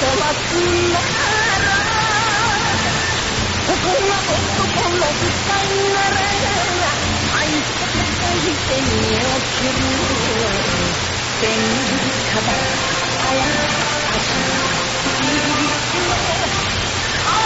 ばすならここが男の舞台なら愛して抱いて見送る天下だあやかし